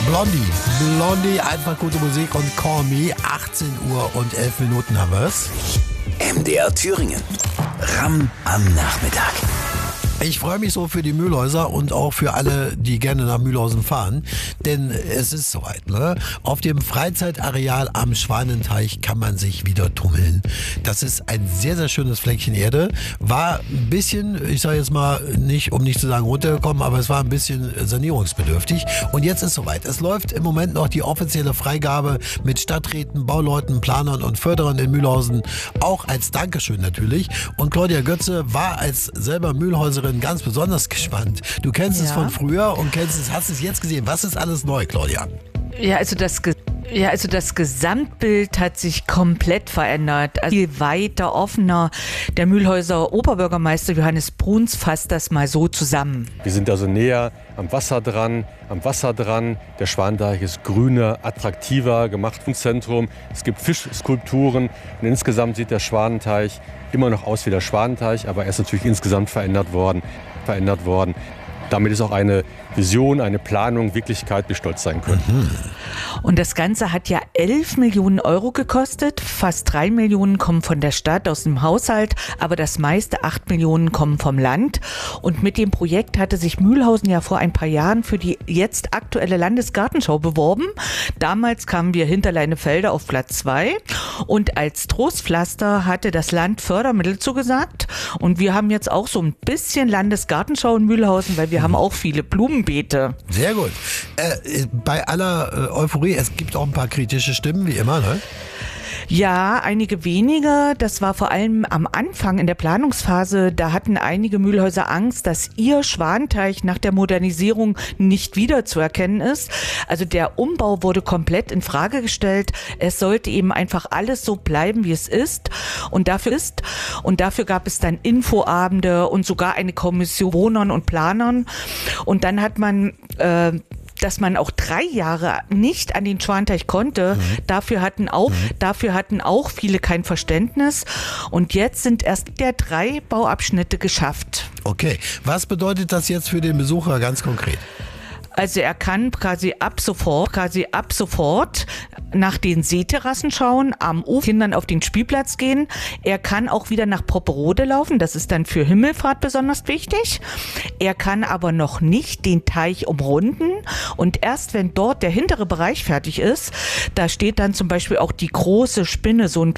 Blondie, einfach gute Musik und Call Me. 18 Uhr und 11 Minuten haben wir's. MDR Thüringen. Ramm am Nachmittag. Ich freue mich so für die Mühlhäuser und auch für alle, die gerne nach Mühlhausen fahren, denn es ist soweit, ne? Auf dem Freizeitareal am Schwanenteich kann man sich wieder tummeln. Das ist ein sehr, sehr schönes Fleckchen Erde. War ein bisschen, ich sage jetzt mal, nicht, um nicht zu sagen runtergekommen, aber es war ein bisschen sanierungsbedürftig. Und jetzt ist soweit. Es läuft im Moment noch die offizielle Freigabe mit Stadträten, Bauleuten, Planern und Förderern in Mühlhausen, auch als Dankeschön natürlich. Und Claudia Götze war als selber Mühlhäuserin ganz besonders gespannt. Du kennst es von früher und hast es jetzt gesehen. Was ist alles neu, Claudia? Ja, also das Gesamtbild hat sich komplett verändert. Also viel weiter, offener. Der Mühlhäuser Oberbürgermeister Johannes Bruns fasst das mal so zusammen. Wir sind also näher am Wasser dran. Der Schwanenteich ist grüner, attraktiver, gemacht vom Zentrum. Es gibt Fischskulpturen und insgesamt sieht der Schwanenteich immer noch aus wie der Schwanenteich, aber er ist natürlich insgesamt verändert worden. Damit ist auch eine Vision, eine Planung, Wirklichkeit, die stolz sein können. Und das Ganze hat ja 11 Millionen Euro gekostet. Fast 3 Millionen kommen von der Stadt, aus dem Haushalt, aber das meiste, 8 Millionen, kommen vom Land. Und mit dem Projekt hatte sich Mühlhausen ja vor ein paar Jahren für die jetzt aktuelle Landesgartenschau beworben. Damals kamen wir hinter Leinefelde auf Platz 2. Und als Trostpflaster hatte das Land Fördermittel zugesagt. Und wir haben jetzt auch so ein bisschen Landesgartenschau in Mühlhausen, weil wir haben auch viele Blumenbeete. Sehr gut. Bei aller Euphorie, es gibt auch ein paar kritische Stimmen, wie immer, ne? Ja, einige wenige. Das war vor allem am Anfang in der Planungsphase. Da hatten einige Mühlhäuser Angst, dass ihr Schwanenteich nach der Modernisierung nicht wiederzuerkennen ist. Also der Umbau wurde komplett in Frage gestellt. Es sollte eben einfach alles so bleiben, wie es ist. Und dafür gab es dann Infoabende und sogar eine Kommission Wohnern und Planern. Und dann hat man dass man auch 3 Jahre nicht an den Schwanenteich konnte. Dafür hatten auch viele kein Verständnis. Und jetzt sind erst 3 Bauabschnitte geschafft. Okay, was bedeutet das jetzt für den Besucher ganz konkret? Also er kann quasi ab sofort nach den Seeterrassen schauen, am Ufer Kindern auf den Spielplatz gehen. Er kann auch wieder nach Popperode laufen, das ist dann für Himmelfahrt besonders wichtig. Er kann aber noch nicht den Teich umrunden und erst wenn dort der hintere Bereich fertig ist, da steht dann zum Beispiel auch die große Spinne, so ein